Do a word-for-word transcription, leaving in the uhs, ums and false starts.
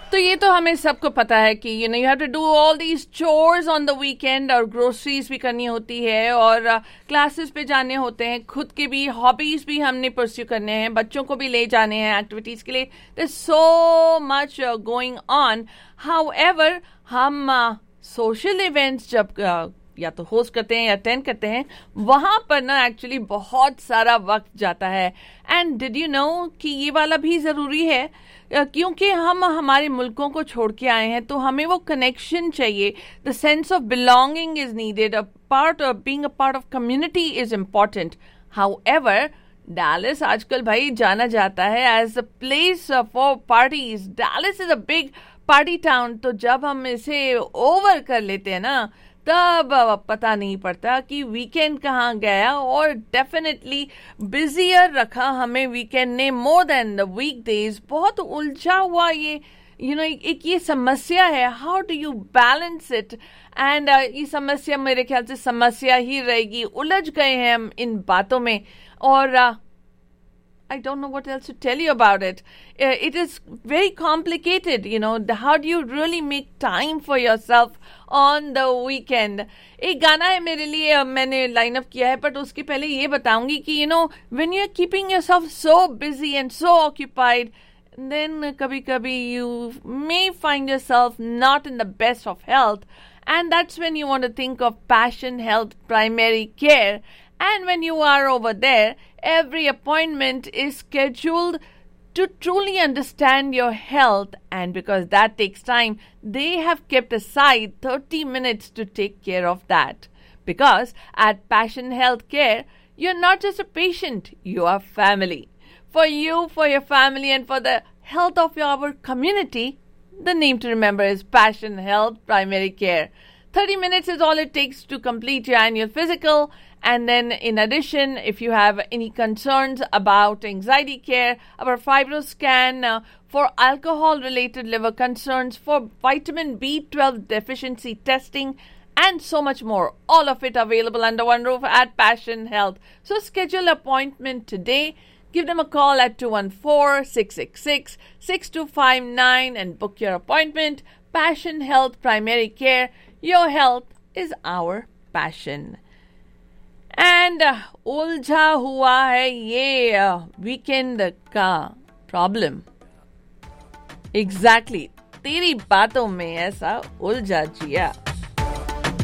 तो ये तो हमें सबको पता है कि you know you have to do all these chores on the weekend, और ग्रोसरीज भी करनी होती है, और क्लासेस uh, पे जाने होते हैं, खुद के भी हॉबीज भी हमने परस्यू करने हैं, बच्चों को भी ले जाने हैं एक्टिविटीज के लिए. There so much going on. However हम सोशल uh, इवेंट्स जब uh, या तो होस्ट करते हैं या अटेंड करते हैं, वहां पर ना एक्चुअली बहुत सारा वक्त जाता है. एंड डिड यू नो कि ये वाला भी जरूरी है, क्योंकि हम हमारे मुल्कों को छोड़ के आए हैं, तो हमें वो कनेक्शन चाहिए. The sense of belonging is needed. A part of being a part of community is important. However Dallas आजकल भाई जाना जाता है as a place for parties. Dallas is a big party town. तो जब हम इसे ओवर कर लेते हैं ना, तब पता नहीं पड़ता कि वीकेंड कहाँ गया. और डेफिनेटली बिजियर रखा हमें वीकेंड ने मोर देन द वीकडेज. बहुत उलझा हुआ ये यू you नो know, एक ये समस्या है. How do you balance it? And ये समस्या मेरे ख्याल से समस्या ही रहेगी. उलझ गए हैं हम इन बातों में, और uh, I don't know what else to tell you about it. Uh, it is very complicated, you know. The, how do you really make time for yourself on the weekend? एक गाना है मेरे लिए, मैंने लाइन अप किया है, but उसके पहले ये बताऊंगी कि you know when you're keeping yourself so busy and so occupied, then कभी कभी you may find yourself not in the best of health, and that's when you want to think of Passion Health Primary Care. And when you are over there, every appointment is scheduled to truly understand your health. And because that takes time, they have kept aside thirty minutes to take care of that. Because at Passion Health Care, you're not just a patient, you are family. For you, for your family, and for the health of our community, the name to remember is Passion Health Primary Care. thirty minutes is all it takes to complete your annual physical. And then in addition, if you have any concerns about anxiety care, our FibroScan, uh, for alcohol-related liver concerns, for vitamin B twelve deficiency testing, and so much more. All of it available under one roof at Passion Health. So schedule an appointment today. Give them a call at two one four, six six six, six two five nine and book your appointment. Passion Health Primary Care. Your health is our passion. And uh, उलझा हुआ है ये weekend uh, का problem. Exactly exactly, तेरी बातों में ऐसा उलझा जिया.